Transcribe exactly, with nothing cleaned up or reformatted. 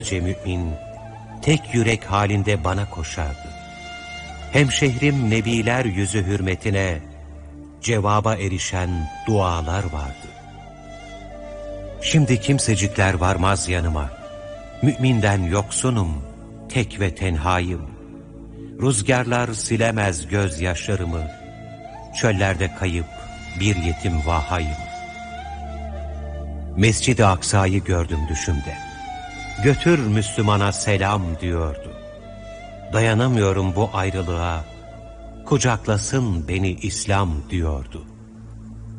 mümin, tek yürek halinde bana koşardı. Hemşehrim nebiler yüzü hürmetine, cevaba erişen dualar vardı. Şimdi kimsecikler varmaz yanıma, müminden yoksunum, tek ve tenhayım. Rüzgarlar silemez gözyaşlarımı, çöllerde kayıp bir yetim vahayım. Mescid-i Aksa'yı gördüm düşümde. Götür Müslümana selam diyordu. Dayanamıyorum bu ayrılığa, kucaklasın beni İslam diyordu.